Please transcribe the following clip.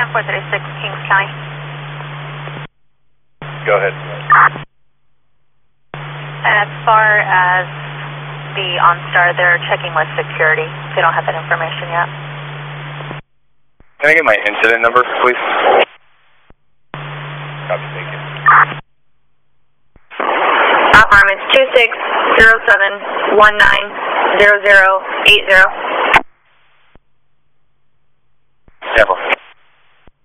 10-436 Kings County. Go ahead. As far as the OnStar, they're checking with security. They don't have that information yet. Can I get my incident number, please? Copy, thank you. Arm is 2607190080. Sample.